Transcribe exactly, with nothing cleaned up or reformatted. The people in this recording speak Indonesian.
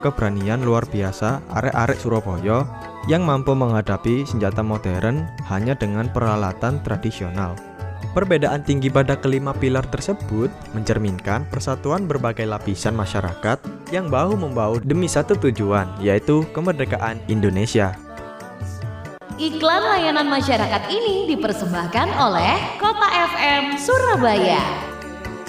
keberanian luar biasa arek-arek Surabaya yang mampu menghadapi senjata modern hanya dengan peralatan tradisional. Perbedaan tinggi pada kelima pilar tersebut mencerminkan persatuan berbagai lapisan masyarakat yang bahu-membahu demi satu tujuan, yaitu kemerdekaan Indonesia. Iklan layanan masyarakat ini dipersembahkan oleh Kota F M Surabaya.